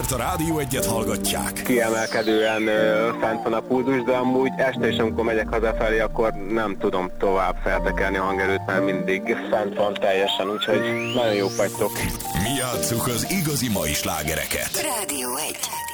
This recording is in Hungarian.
a Rádió Egyet hallgatják. Kiemelkedően fent van a pulzus, de amúgy este is, amikor megyek hazafelé, akkor nem tudom tovább feltekerni a hangerőt, mert mindig fent van teljesen, úgyhogy nagyon jók vagytok. Mi játsszuk az igazi mai slágereket. Rádió 1.